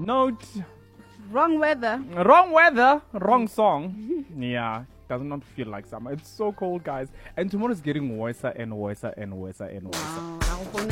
note. Wrong weather. Wrong weather, wrong song. Yeah, does not feel like summer. It's so cold, guys. And tomorrow is getting worse and worse and worse and worse. Phone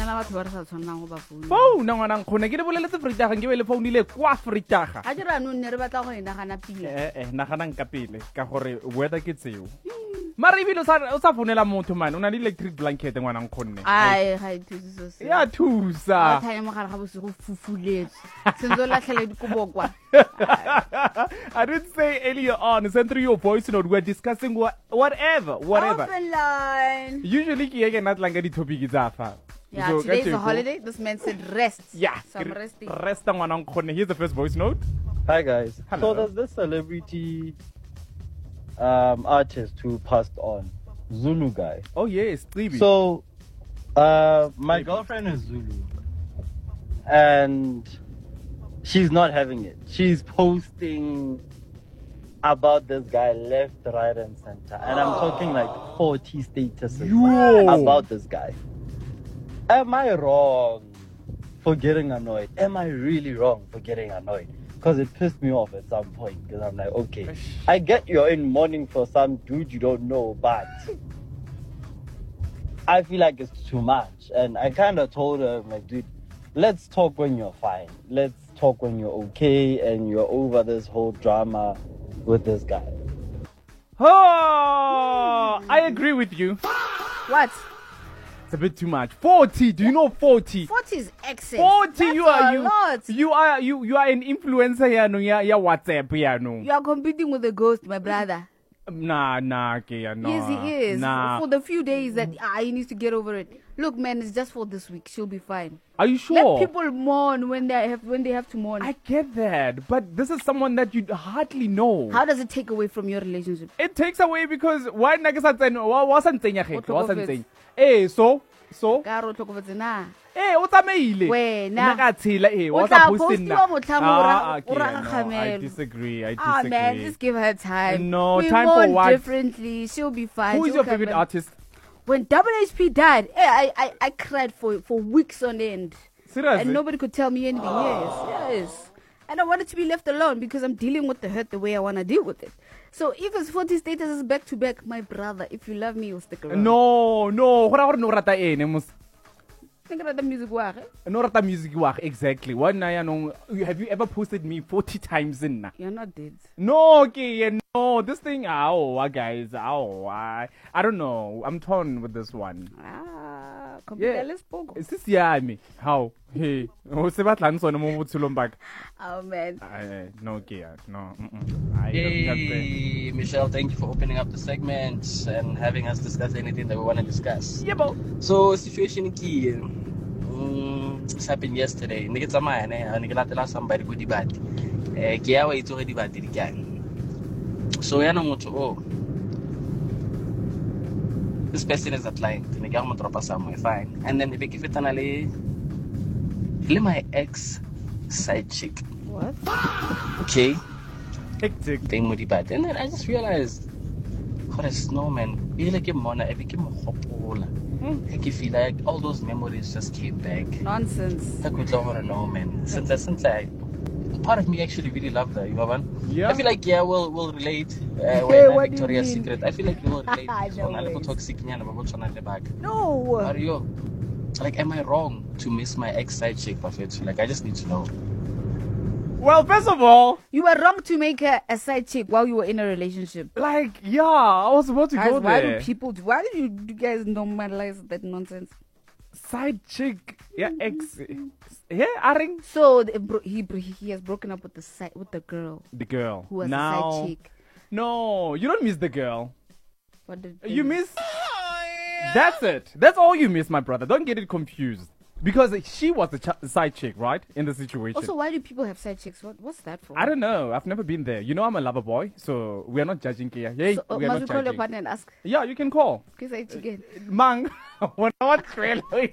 na ngwana nkgone ke le boleletse fritaga nke be le founile kwa fritaga. A dira no nne re batla go nagana pila. Nagana nka pele ka gore weather ke tseo. Mara ibile o sa founela motho man, o na le electric blanket ngwana nkgonne. Ai ga ithusa se. Ya thusa. A thaya mogare ga bosigo fufuletse. Sentse la tlhele dikobokwa. I didn't say earlier on, send through your voice note, we're discussing whatever. Open line. Usually ke ke not like di topic tsa. Yeah, so, today's a holiday. This man said rest. Yeah. So I'm resting. Rest ngwana nkgonne. Here's the first voice note. Hi guys. Hello. So there's this celebrity artist who passed on, Zulu guy. Oh yes, Stevie. So my girlfriend is Zulu and she's not having it. She's posting about this guy left, right and center, and I'm talking like 40 statuses about this guy. Am I wrong for getting annoyed? Am I really wrong for getting annoyed? Because it pissed me off at some point. Because I'm like, okay, I get you're in mourning for some dude you don't know, but I feel like it's too much. And I kind of told her, like, dude, let's talk when you're fine. Let's talk when you're okay and you're over this whole drama with this guy. Oh, I agree with you. What? It's a bit too much. 40. Do you know 40? 40 is excess. 40. That's You are a lot. You are an influencer here. No, yeah, WhatsApp here. No. You are competing with the ghost, my brother. Nah, okay, no. Yes, he is. Nah. For the few days that he needs to get over it. Look, man, it's just for this week. She'll be fine. Are you sure? Let people mourn when they have to mourn. I get that, but this is someone that you hardly know. How does it take away from your relationship? It takes away because why wasn't so Ka ro tlhokofatse na. o tsamaile Wena. nna ka tshela O wa tla sa post nna postiwa motlha mo okay, o raga no, I kgamelo. disagree. Ah man, just give her time. No, we time for mourn what? differently. She'll be fine. Who is She'll your come favorite back. artist? When Double HP died, I cried for weeks on end. Seriously? And nobody could tell me anything. Yes. And I wanted to be left alone because I'm dealing with the hurt the way I want to deal with it. So if it's 40 statuses back to back, my brother, if you love me, you'll stick around. No, gora no rata ene mos. Think about the music wa ge? No rata music wa exactly. One na no, have you ever posted me 40 times in na? You're not dead. No, okay, no, this thing, guys, I don't know. I'm torn with this one. Let's pogo. Is this yami? How? Hey, o se batlang sone mo botshelong baka. Oh man. No, okay, no. Hey, Michelle, thank you for opening up the segment and having us discuss anything that we want to discuss. Yeah, bo. So, situation key. This happened yesterday. Ne ke tsamaya ne ke latela somebody go dibati. Ke ya wa itse go dibati di kang. So yana motho this person is a client. Ne ke ya mo dropa somewhere fine. And then be ke fetana le my ex side chick. What? Okay. Hectic. Thing mo dibati. And then I just realized what a snowman. Ile ke mona e be ke mo gopola. I feel like all those memories just came back. Nonsense. I could love her, no man. Since I part of me actually really loved her, you know, man. Yeah. I feel like we'll relate. What Victoria's do you mean? Secret. I feel like we will relate. No a little ways. toxic nyana, but what's on the back? No. Mario, like, am I wrong to miss my ex side chick, Buffett? Like, I just need to know. Well, first of all, You were wrong to make her a side chick while you were in a relationship. like, yeah, I was about to Guys, go why there. why do you guys normalize that nonsense? Side chick, yeah, ex, yeah, Aring, So he has broken up with the girl the girl. who was now, a side chick. No, you don't miss the girl. What did You miss. That's it. That's all you miss, my brother. Don't get it confused. Because she was the side chick, right? In the situation. Also, why do people have side chicks? What's that for? I don't know. I've never been there. You know, I'm a lover boy, so we are not judging here. Hey, So, we are must not we call your judging. partner and ask? Yeah, you can call. Because I chicken. Mang, what trail is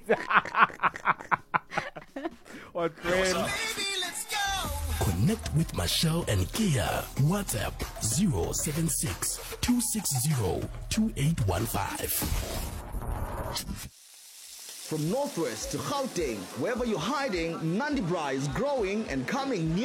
what trail? Connect with Michelle and Kia. WhatsApp 076 260 2815. From Northwest to Gauteng, wherever you're hiding, Nandi Bra is growing and coming near.